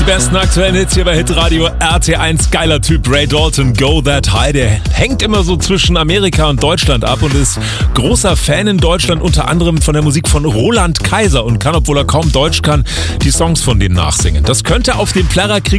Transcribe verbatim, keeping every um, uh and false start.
Die besten aktuellen Hits hier bei Hitradio R T eins. Geiler Typ, Ray Dalton, Go That High. Der hängt immer so zwischen Amerika und Deutschland ab und ist großer Fan in Deutschland, unter anderem von der Musik von Roland Kaiser und kann, obwohl er kaum Deutsch kann, die Songs von denen nachsingen. Das könnte auf den Plärrer Krieg